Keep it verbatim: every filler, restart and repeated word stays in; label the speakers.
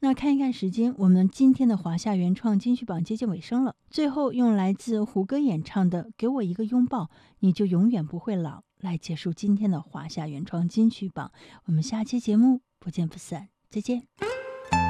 Speaker 1: 那看一看时间，我们今天的华夏原创金曲榜接近尾声了。最后用来自胡歌演唱的《给我一个拥抱，你就永远不会老》来结束今天的华夏原创金曲榜。我们下期节目不见不散，再见。